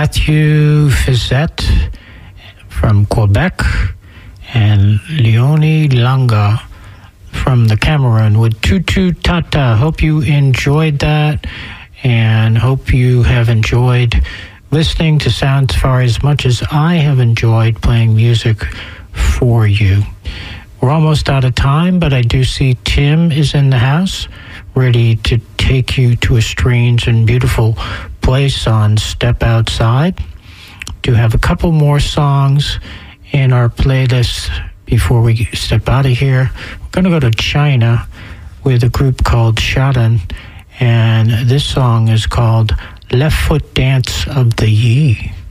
Matthew Fizette from Quebec, and Leonie Langa from the Cameroon with Tutu Tata. Hope you enjoyed that, and hope you have enjoyed listening to Sound Safari as much as I have enjoyed playing music for you. We're almost out of time, but I do see Tim is in the house, ready to take you to a strange and beautiful place on Step Outside. Do have a couple more songs in our playlist before we step out of here. We're going to go to China with a group called Shadan, and this song is called Left Foot Dance of the Yi.